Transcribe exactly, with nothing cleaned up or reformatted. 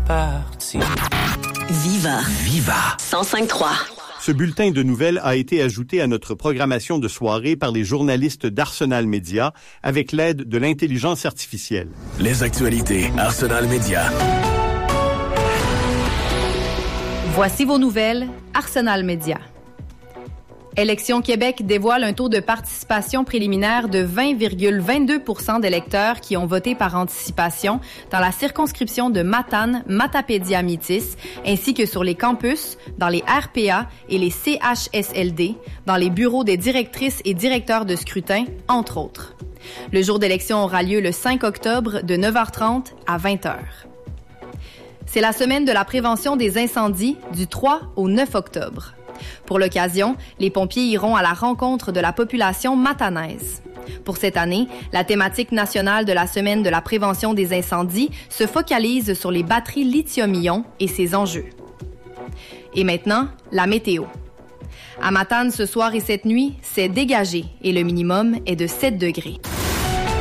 parti. Viva. Viva. cent cinq trois. Ce bulletin de nouvelles a été ajouté à notre programmation de soirée par les journalistes d'Arsenal Média avec l'aide de l'intelligence artificielle. Les actualités Arsenal Média. Voici vos nouvelles Arsenal Média. Élections Québec dévoile un taux de participation préliminaire de vingt virgule vingt-deux pour cent d'électeurs qui ont voté par anticipation dans la circonscription de Matane, Matapédia-Métis, ainsi que sur les campus, dans les R P A et les C H S L D, dans les bureaux des directrices et directeurs de scrutin, entre autres. Le jour d'élection aura lieu le cinq octobre de neuf heures trente à vingt heures. C'est la semaine de la prévention des incendies du trois au neuf octobre. Pour l'occasion, les pompiers iront à la rencontre de la population matanaise. Pour cette année, la thématique nationale de la semaine de la prévention des incendies se focalise sur les batteries lithium-ion et ses enjeux. Et maintenant, la météo. À Matane, ce soir et cette nuit, c'est dégagé et le minimum est de sept degrés.